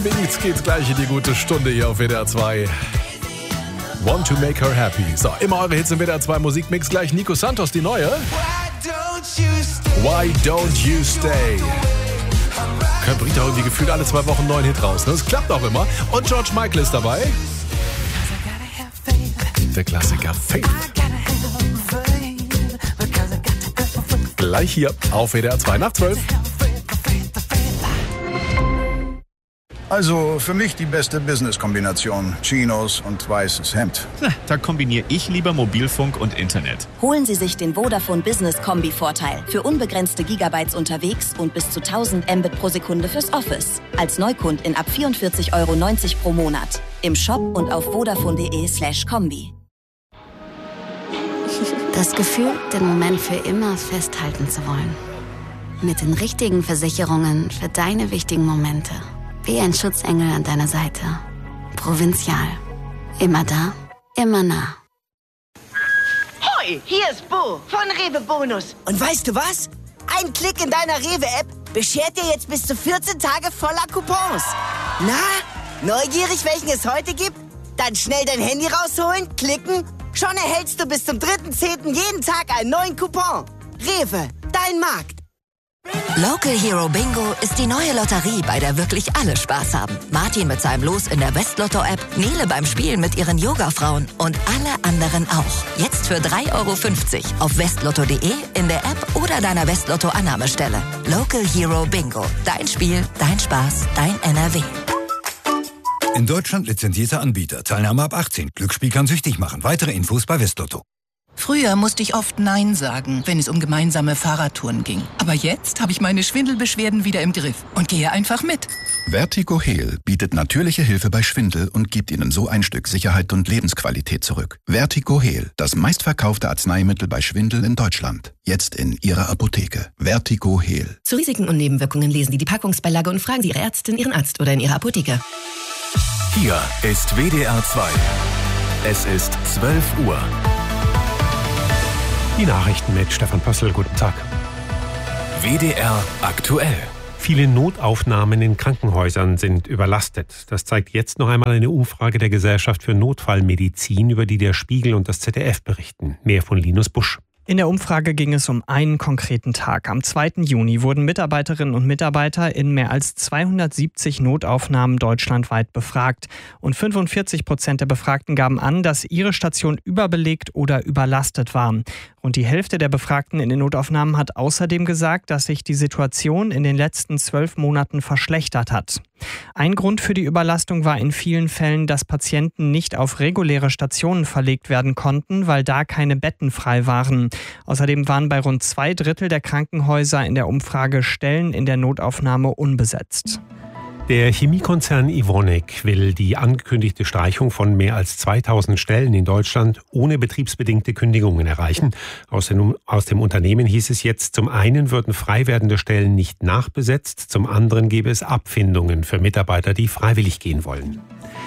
Schwingt geht's gleich in die gute Stunde hier auf WDR 2. Want to make her happy. So, immer eure Hits im WDR 2 Musikmix. Gleich Nico Santos, die neue. Why don't you stay? Bringt auch irgendwie gefühlt alle 2 Wochen einen neuen Hit raus. Ne? Das klappt auch immer. Und George Michael ist dabei. Der Klassiker Faith. Gleich hier auf WDR 2 nach 12. Also für mich die beste Business-Kombination. Chinos und weißes Hemd. Da kombiniere ich lieber Mobilfunk und Internet. Holen Sie sich den Vodafone Business Kombi-Vorteil. Für unbegrenzte Gigabytes unterwegs und bis zu 1000 Mbit pro Sekunde fürs Office. Als Neukundin ab 44,90 € pro Monat. Im Shop und auf vodafone.de/kombi. Das Gefühl, den Moment für immer festhalten zu wollen. Mit den richtigen Versicherungen für deine wichtigen Momente. Wie ein Schutzengel an deiner Seite. Provinzial. Immer da, immer nah. Hoi, hier ist Bo von Rewe Bonus. Und weißt du was? Ein Klick in deiner Rewe-App beschert dir jetzt bis zu 14 Tage voller Coupons. Na, neugierig, welchen es heute gibt? Dann schnell dein Handy rausholen, klicken. Schon erhältst du bis zum 3.10. jeden Tag einen neuen Coupon. Rewe, dein Markt. Local Hero Bingo ist die neue Lotterie, bei der wirklich alle Spaß haben. Martin mit seinem Los in der Westlotto-App, Nele beim Spielen mit ihren Yoga-Frauen und alle anderen auch. Jetzt für 3,50 € auf westlotto.de, in der App oder deiner Westlotto-Annahmestelle. Local Hero Bingo. Dein Spiel, dein Spaß, dein NRW. In Deutschland lizenzierter Anbieter. Teilnahme ab 18. Glücksspiel kann süchtig machen. Weitere Infos bei Westlotto. Früher musste ich oft Nein sagen, wenn es um gemeinsame Fahrradtouren ging. Aber jetzt habe ich meine Schwindelbeschwerden wieder im Griff und gehe einfach mit. Vertigo Heal bietet natürliche Hilfe bei Schwindel und gibt Ihnen so ein Stück Sicherheit und Lebensqualität zurück. Vertigo Heal, das meistverkaufte Arzneimittel bei Schwindel in Deutschland. Jetzt in Ihrer Apotheke. Vertigo Heal. Zu Risiken und Nebenwirkungen lesen Sie die Packungsbeilage und fragen Sie Ihre Ärztin, Ihren Arzt oder in Ihrer Apotheke. Hier ist WDR 2. Es ist 12 Uhr. Die Nachrichten mit Stefan Pössl. Guten Tag. WDR aktuell. Viele Notaufnahmen in Krankenhäusern sind überlastet. Das zeigt jetzt noch einmal eine Umfrage der Gesellschaft für Notfallmedizin, über die der Spiegel und das ZDF berichten. Mehr von Linus Busch. In der Umfrage ging es um einen konkreten Tag. Am 2. Juni wurden Mitarbeiterinnen und Mitarbeiter in mehr als 270 Notaufnahmen deutschlandweit befragt. Und 45% der Befragten gaben an, dass ihre Station überbelegt oder überlastet war. Rund die Hälfte der Befragten in den Notaufnahmen hat außerdem gesagt, dass sich die Situation in den letzten 12 Monaten verschlechtert hat. Ein Grund für die Überlastung war in vielen Fällen, dass Patienten nicht auf reguläre Stationen verlegt werden konnten, weil da keine Betten frei waren. Außerdem waren bei rund 2/3 der Krankenhäuser in der Umfrage Stellen in der Notaufnahme unbesetzt. Der Chemiekonzern Evonik will die angekündigte Streichung von mehr als 2000 Stellen in Deutschland ohne betriebsbedingte Kündigungen erreichen. Aus dem Unternehmen hieß es jetzt, zum einen würden frei werdende Stellen nicht nachbesetzt, zum anderen gäbe es Abfindungen für Mitarbeiter, die freiwillig gehen wollen.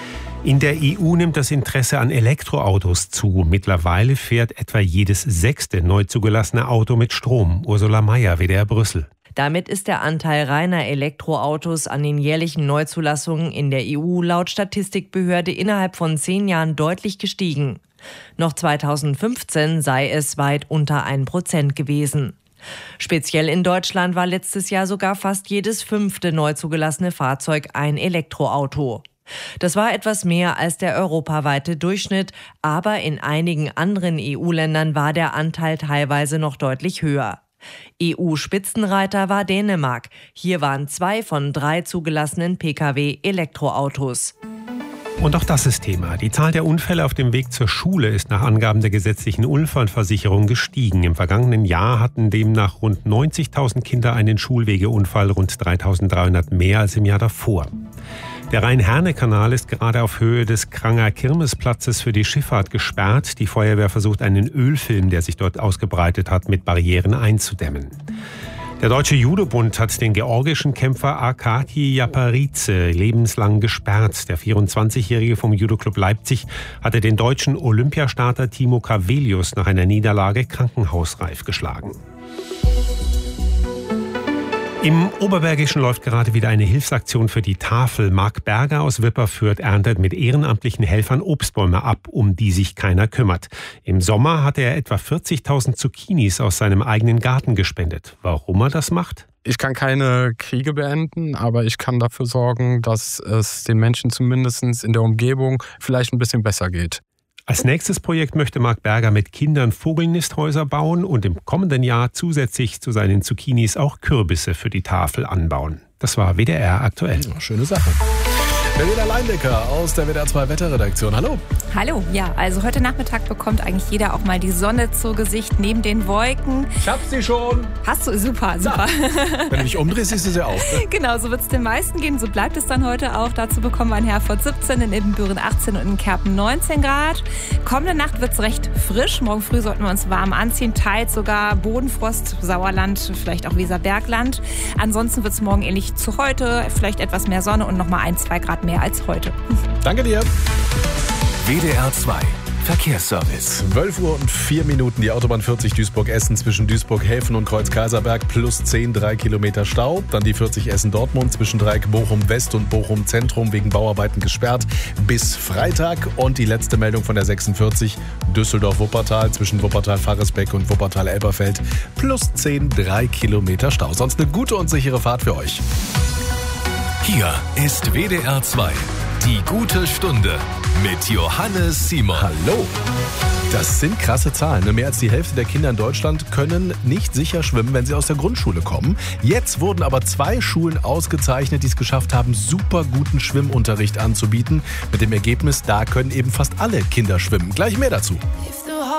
In der EU nimmt das Interesse an Elektroautos zu. Mittlerweile fährt etwa jedes 6. neu zugelassene Auto mit Strom. Ursula Mayer, WDR Brüssel. Damit ist der Anteil reiner Elektroautos an den jährlichen Neuzulassungen in der EU laut Statistikbehörde innerhalb von 10 Jahren deutlich gestiegen. Noch 2015 sei es weit unter 1% gewesen. Speziell in Deutschland war letztes Jahr sogar fast jedes 5. neu zugelassene Fahrzeug ein Elektroauto. Das war etwas mehr als der europaweite Durchschnitt, aber in einigen anderen EU-Ländern war der Anteil teilweise noch deutlich höher. EU-Spitzenreiter war Dänemark. Hier waren 2 von 3 zugelassenen Pkw Elektroautos. Und auch das ist Thema. Die Zahl der Unfälle auf dem Weg zur Schule ist nach Angaben der gesetzlichen Unfallversicherung gestiegen. Im vergangenen Jahr hatten demnach rund 90.000 Kinder einen Schulwegeunfall, rund 3.300 mehr als im Jahr davor. Der Rhein-Herne-Kanal ist gerade auf Höhe des Kranger Kirmesplatzes für die Schifffahrt gesperrt. Die Feuerwehr versucht, einen Ölfilm, der sich dort ausgebreitet hat, mit Barrieren einzudämmen. Der Deutsche Judo-Bund hat den georgischen Kämpfer Akaki Yaparidze lebenslang gesperrt. Der 24-Jährige vom Judo-Club Leipzig hatte den deutschen Olympiastarter Timo Cavelius nach einer Niederlage krankenhausreif geschlagen. Im Oberbergischen läuft gerade wieder eine Hilfsaktion für die Tafel. Marc Berger aus Wipperfürth erntet mit ehrenamtlichen Helfern Obstbäume ab, um die sich keiner kümmert. Im Sommer hatte er etwa 40.000 Zucchinis aus seinem eigenen Garten gespendet. Warum er das macht? Ich kann keine Kriege beenden, aber ich kann dafür sorgen, dass es den Menschen zumindest in der Umgebung vielleicht ein bisschen besser geht. Als nächstes Projekt möchte Marc Berger mit Kindern Vogelnisthäuser bauen und im kommenden Jahr zusätzlich zu seinen Zucchinis auch Kürbisse für die Tafel anbauen. Das war WDR aktuell. Schöne Sache. Verena Leindecker aus der WDR 2 Wetterredaktion. Hallo. Hallo, ja, also heute Nachmittag bekommt eigentlich jeder auch mal die Sonne zu Gesicht neben den Wolken. Ich hab sie schon. Hast du? Super. Wenn du dich umdrehst, siehst du sie auch. Ne? Genau, so wird es den meisten gehen. So bleibt es dann heute auch. Dazu bekommen wir in Herford 17, in Ibbenbüren 18 und in Kerpen 19 Grad. Kommende Nacht wird es recht frisch. Morgen früh sollten wir uns warm anziehen. Teils sogar Bodenfrost, Sauerland, vielleicht auch Weserbergland. Ansonsten wird es morgen ähnlich zu heute. Vielleicht etwas mehr Sonne und nochmal 1-2 Grad mehr als heute. Danke dir. WDR 2 Verkehrsservice. 12:04 Uhr, die Autobahn 40 Duisburg-Essen zwischen Duisburg-Häfen und Kreuz-Kaiserberg plus 10, 3 Kilometer Stau. Dann die 40 Essen-Dortmund zwischen Dreieck Bochum-West und Bochum-Zentrum wegen Bauarbeiten gesperrt bis Freitag. Und die letzte Meldung von der 46 Düsseldorf-Wuppertal zwischen Wuppertal-Faresbeck und Wuppertal-Elberfeld plus 10, 3 Kilometer Stau. Sonst eine gute und sichere Fahrt für euch. Hier ist WDR 2, die gute Stunde mit Johannes Simon. Hallo. Das sind krasse Zahlen. Mehr als die Hälfte der Kinder in Deutschland können nicht sicher schwimmen, wenn sie aus der Grundschule kommen. Jetzt wurden aber 2 Schulen ausgezeichnet, die es geschafft haben, super guten Schwimmunterricht anzubieten. Mit dem Ergebnis, da können eben fast alle Kinder schwimmen. Gleich mehr dazu.